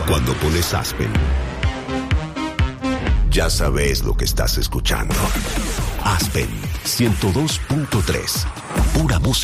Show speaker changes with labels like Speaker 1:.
Speaker 1: Cuando pones Aspen, ya sabes lo que estás escuchando. Aspen 102.3, pura música.